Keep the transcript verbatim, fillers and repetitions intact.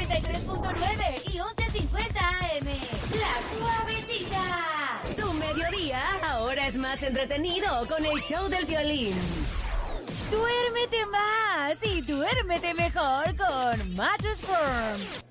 noventa y tres punto nueve y once cincuenta A M. La Suavecita. Tu mediodía ahora es más entretenido con el show del violín. Duérmete más y duérmete mejor con Mattress Firm.